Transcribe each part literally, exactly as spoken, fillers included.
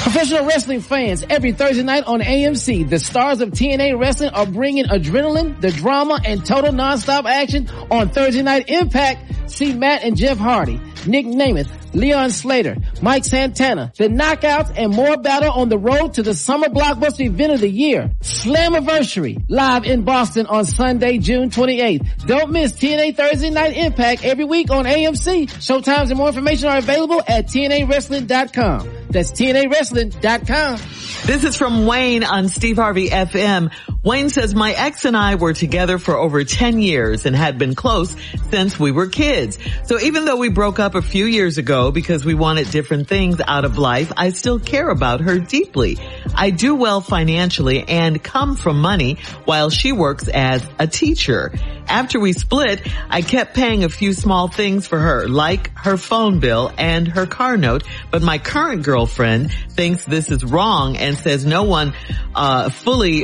Professional wrestling fans, every Thursday night on A M C, the stars of T N A Wrestling are bringing adrenaline, the drama, and total nonstop action on Thursday Night Impact. See Matt and Jeff Hardy, Nick Namath, Leon Slater, Mike Santana, the Knockouts, and more battle on the road to the summer blockbuster event of the year, Slammiversary, live in Boston on Sunday, June twenty-eighth. Don't miss T N A Thursday Night Impact every week on A M C. Showtimes and more information are available at T N A wrestling dot com. That's T N A wrestling dot com. This is from Wayne on Steve Harvey F M. Wayne says, my ex and I were together for over ten years and had been close since we were kids. So even though we broke up a few years ago because we wanted different things out of life, I still care about her deeply. I do well financially and come from money while she works as a teacher. After we split, I kept paying a few small things for her, like her phone bill and her car note, but my current girlfriend thinks this is wrong and says no one uh fully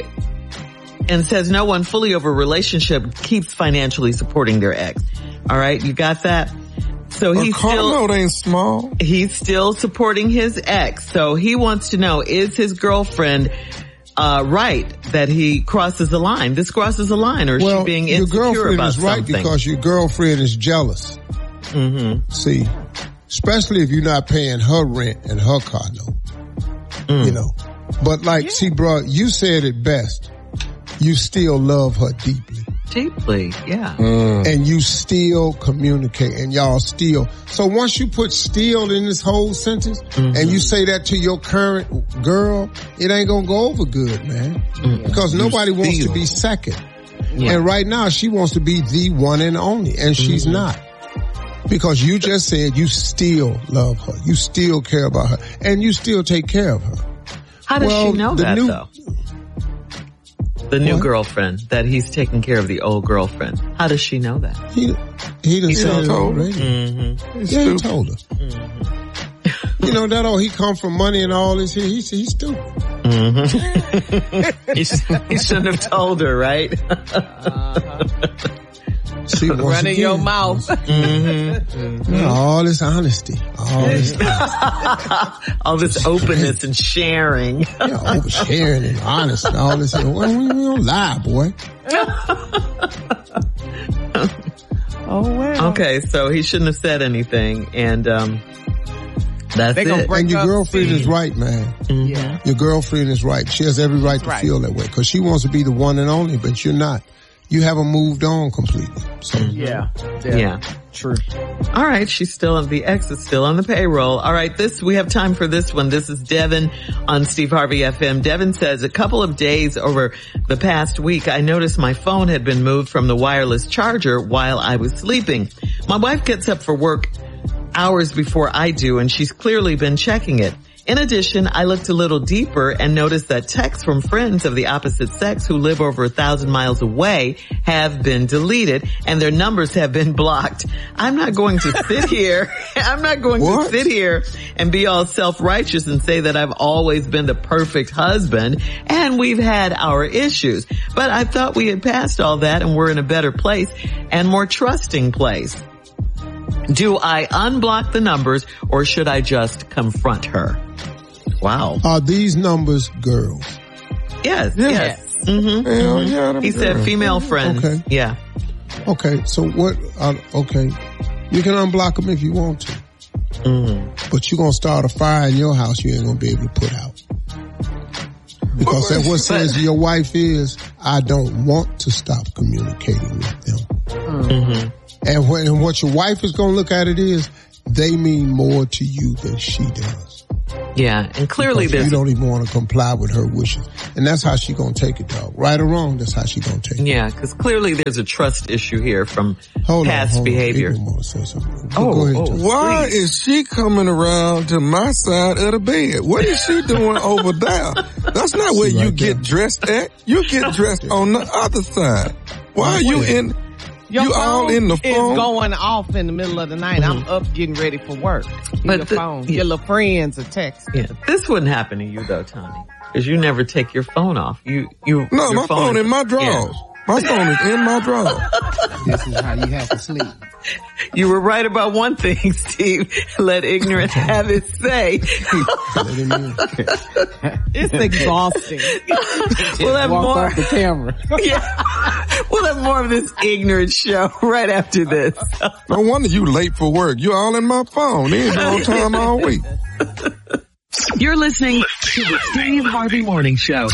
and says no one fully over relationship keeps financially supporting their ex. All right, you got that? So he's a car still note ain't small. He's still supporting his ex. So he wants to know, is his girlfriend uh right that he crosses the line? This crosses the line, or is well, she being your insecure girlfriend about is right something? because your girlfriend is jealous. Mm-hmm. See, especially if you're not paying her rent and her car note. Mm. You know. But like, yeah. see, bro, you said it best. You still love her deeply. Deeply, yeah. Mm. And you still communicate, and y'all still. So once you put still in this whole sentence, mm-hmm. and you say that to your current girl, it ain't gonna go over good, man. Mm-hmm. Because nobody you wants still. to be second. Yeah. And right now she wants to be the one and only, and she's mm-hmm. not. Because you just said you still love her. You still care about her. And you still take care of her. How does well, she know that, new, though? The new what? girlfriend, that he's taking care of the old girlfriend. How does she know that? He, he done he said it already. Mm-hmm. Yeah, he told her. Mm-hmm. You know, that oh, he come from money and all this here. He's, he's stupid. Mm-hmm. he, he shouldn't have told her, right? uh-huh. See, running your mouth. Mm-hmm. Mm-hmm. You know, all this honesty. All this honesty. all this openness and sharing. Yeah, over sharing and honesty and all this. Well, you don't lie, boy. Oh, well. Okay, so he shouldn't have said anything, and um that's it. And your girlfriend is right, man. Mm-hmm. Yeah. Your girlfriend is right. She has every right that's to right. feel that way because she wants to be the one and only, but you're not. You haven't moved on completely. So. Yeah. Yeah. Yeah. True. All right. She's still on the ex is still on the payroll. All right. This, we have time for this one. This is Devin on Steve Harvey F M. Devin says, a couple of days over the past week, I noticed my phone had been moved from the wireless charger while I was sleeping. My wife gets up for work hours before I do, and she's clearly been checking it. In addition, I looked a little deeper and noticed that texts from friends of the opposite sex who live over a thousand miles away have been deleted and their numbers have been blocked. I'm not going to sit here. I'm not going what? to sit here and be all self-righteous and say that I've always been the perfect husband and we've had our issues. But I thought we had passed all that and we're in a better place and more trusting place. Do I unblock the numbers or should I just confront her? Wow. Are these numbers girls? Yes, Yeah. yes. Mm-hmm. Hell yeah, them He said girls. female friends. Okay. Yeah. Okay, so what, uh, okay. You can unblock them if you want to. Mm. But you're going to start a fire in your house you ain't going to be able to put out. Because that what says your wife is, I don't want to stop communicating with them. Mm-hmm. And when and what your wife is going to look at it is, they mean more to you than she does. Yeah, and clearly because there's... you don't even want to comply with her wishes. And that's how she going to take it, dog. Right or wrong, that's how she going to take it. Yeah, because clearly there's a trust issue here from hold past on, hold behavior. On. Want to say something. Oh, Go ahead, oh. John. Why Please. is she coming around to my side of the bed? What is she doing over there? That's not where She you right get there. dressed at. You get dressed on the other side. Why are you in... Your you all in the phone? Is going off in the middle of the night. Mm-hmm. I'm up getting ready for work. But Your the- phone. yeah. Your little friends are texting. Yeah, this wouldn't happen to you though, Tommy, because you never take your phone off. You, you. No, your my phone in my drawers. My phone is in my drawer. This is how you have to sleep. You were right about one thing, Steve. Let ignorance have its say. It's exhausting. We'll have Walk more. off the camera. Yeah. We'll have more of this ignorant show right after this. No wonder you late for work. You're all in my phone. They ain't been on time all week. You're listening to the Steve Harvey Morning Show.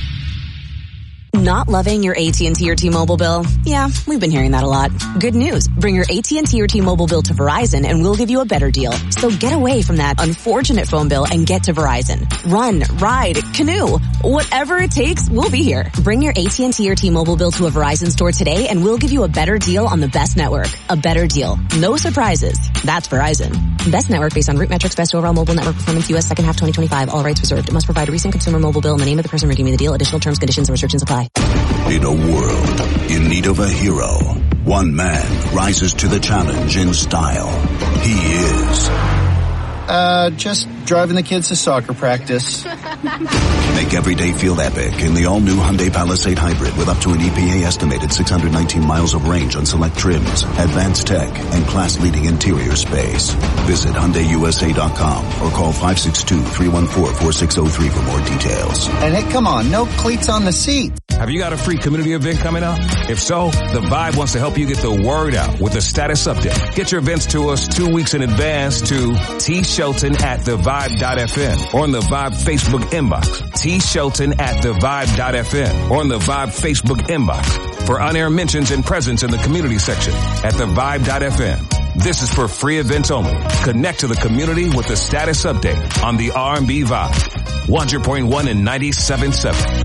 Not loving your A T and T or T-Mobile bill? Yeah, we've been hearing that a lot. Good news. Bring your A T and T or T-Mobile bill to Verizon and we'll give you a better deal. So get away from that unfortunate phone bill and get to Verizon. Run, ride, canoe. Whatever it takes, we'll be here. Bring your A T and T or T-Mobile bill to a Verizon store today and we'll give you a better deal on the best network. A better deal. No surprises. That's Verizon. Best network based on root metrics, best overall mobile network performance, U S second half twenty twenty-five. All rights reserved. Must provide a recent consumer mobile bill and the name of the person redeeming the deal. Additional terms, conditions, and restrictions apply. In a world in need of a hero, one man rises to the challenge in style. He is... Uh, just driving the kids to soccer practice. Make every day feel epic in the all-new Hyundai Palisade Hybrid with up to an E P A estimated six hundred nineteen miles of range on select trims, advanced tech, and class-leading interior space. Visit Hyundai U S A dot com or call five six two, three one four, four six zero three for more details. And hey, come on, no cleats on the seat. Have you got a free community event coming up? If so, The Vibe wants to help you get the word out with a status update. Get your events to us two weeks in advance to T. Shelton at the vibe dot f m or on the Vibe Facebook inbox. T. Shelton at the vibe dot f m or on the Vibe Facebook inbox for on-air mentions and presence in the community section at the vibe dot f m. This is for free events only. Connect to the community with a status update on the R and B Vibe. one hundred point one and ninety-seven point seven.